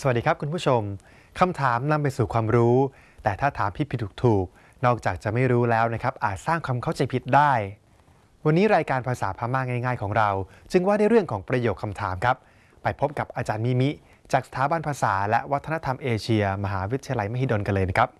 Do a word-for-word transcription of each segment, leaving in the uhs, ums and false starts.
สวัสดีครับคุณผู้ชมคำถามนำไปสู่ความรู้แต่ถ้าถามผิดผิดถูกถูกนอกจากจะไม่รู้แล้วนะครับอาจสร้างความเข้าใจผิดได้วันนี้รายการภาษาพม่าง่ายๆของเราจึงว่าในเรื่องของประโยคคำถามครับไปพบกับอาจารย์มิมิจากสถาบันภาษาและวัฒนธรรมเอเชียมหาวิทยาลัยมหิดลกันเลยนะครับ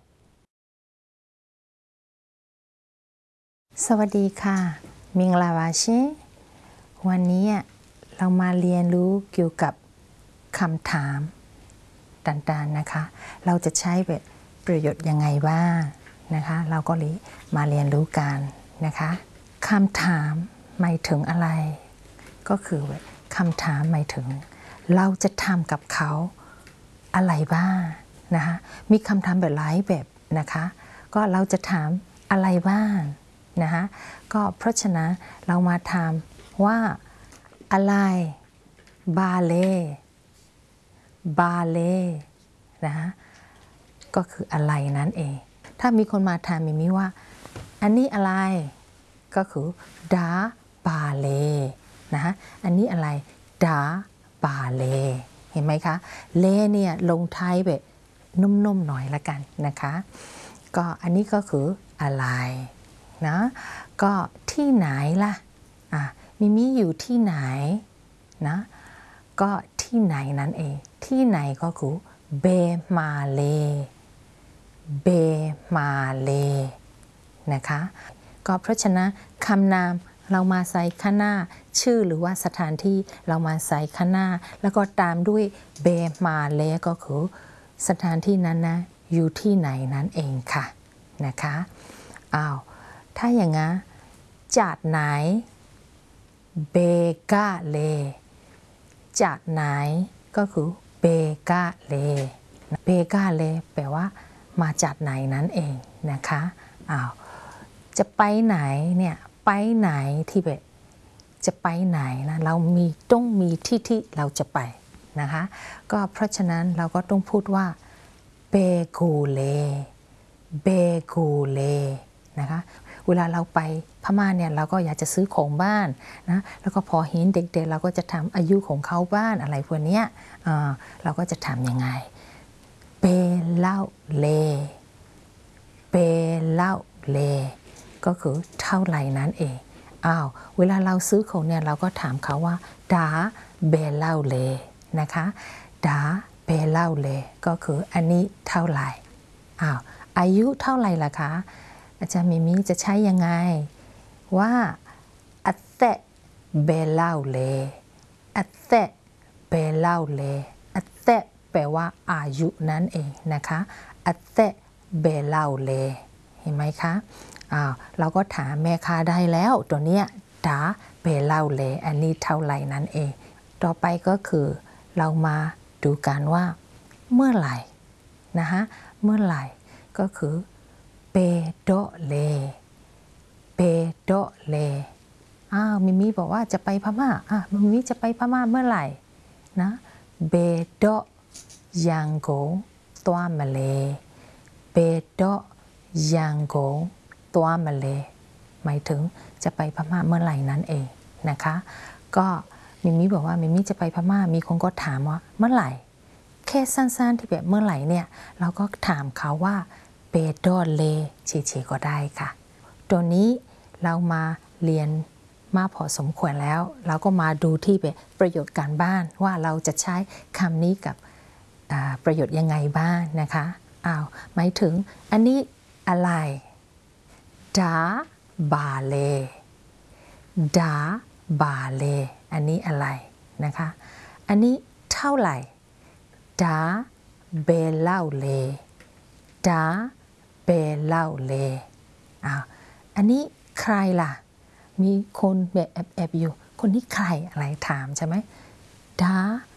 สวัสดีค่ะมิงลาวาชิวันนี้เรามาเรียนรู้เกี่ยวกับคำถามต่างๆนะคะเราจะใช้แบบประโยชน์ยังไงบ้างนะคะเราก็เลยมาเรียนรู้กันนะคะคำถามหมายถึงอะไรก็คือคำถามหมายถึงเราจะทำกับเขาอะไรบ้างนะคะมีคำถามแบบหลายแบบนะคะก็เราจะถามอะไรบ้างนะคะก็เพราะฉะนั้นเรามาถามว่าอะไรบาเล่บาเล่นะคะก็คืออะไรนั่นเองถ้ามีคนมาถามมิมิว่าอันนี้อะไรก็คือดาบาเล่นะคะอันนี้อะไรดาบาเล่เห็นไหมคะเล่เนี่ยลงท้ายแบบนุ่มๆหน่อยละกันนะคะก็อันนี้ก็คืออะไรนะก็ที่ไหนล่ะอ่ะมิมิอยู่ที่ไหนนะก็ที่ไหนนั่นเองที่ไหนก็คือเบมาเลเบมาเลนะคะก็เพราะฉะนั้นคำนามเรามาใส่ข้างหน้าชื่อหรือว่าสถานที่เรามาใส่ข้างหน้าแล้วก็ตามด้วยเบมาเลก็คือสถานที่นั้นนะอยู่ที่ไหนนั่นเองค่ะนะคะอ้าวถ้าอย่างงั้นจากไหนเบกาเลจากไหนก็คือเบกาเลเบกาเลแปลว่ามาจากไหนนั่นเองนะคะอ้าวจะไปไหนเนี่ยไปไหนที่แบบจะไปไหนนะเรามีต้องมีที่ที่เราจะไปนะคะก็เพราะฉะนั้นเราก็ต้องพูดว่าเบกูเลเบกูเลนะคะเวลาเราไปพม่าเนี่ยเราก็อยากจะซื้อของบ้านนะแล้วก็พอเห็นเด็กๆเราก็จะถามอายุของเขาบ้านอะไรพวกนี้เราก็จะถามยังไงเปเล่าเลเปเล่าเลก็คือเท่าไหร่นั้นเองอ้าวเวลาเราซื้อของเนี่ยเราก็ถามเขาว่าดาเบเล่าเลนะคะดาเบเล่าเลก็คืออันนี้เท่าไหร่อ้าวอายุเท่าไหร่ล่ะคะอาจารย์มิมิจะใช้ยังไงว่าอัตเตเบเล่าเลอัตเตเบเล่าเลอัตเตแปลว่าอายุนั่นเองนะคะอัตเตเบเล่าเลเห็นไหมคะอ้าวเราก็ถามแม่ค้าได้แล้วตัวเนี้ยดาเบเล่าเลอันนี้เท่าไหร่นั่นเองต่อไปก็คือเรามาดูกันว่าเมื่อไหร่นะคะเมื่อไหร่ก็คือเปโดเลเปโดเลอ้าวมิมิบอกว่าจะไปพม่าอ่ะมิมิจะไปพม่าเมื่อไหร่นะเบโดยังโกตัวมาเลเบโดยังโกตัวมาเลหมายถึงจะไปพม่าเมื่อไหร่นั่นเองนะคะก็มิมิบอกว่ามิมิจะไปพม่ามีคนก็ถามว่าเมื่อไหร่แค่สั้นๆที่แบบเมื่อไหร่เนี่ยเราก็ถามเขาว่าเปโดเลเฉยๆก็ได้ค่ะตัวนี้เรามาเรียนมาพอสมควรแล้วเราก็มาดูที่แบบประโยชน์การบ้านว่าเราจะใช้คำนี้กับประโยชน์ยังไงบ้างนะคะอ้าวหมายถึงอันนี้อะไรดาบาเลดาบาเลอันนี้อะไรนะคะอันนี้เท่าไหร่ดาเบเล่าเลดาเบเล่าเลอ้าวอันนี้ใครล่ะมีคนแบบแอบๆอยู่คนนี้ใครอะไรถามใช่ไหมดา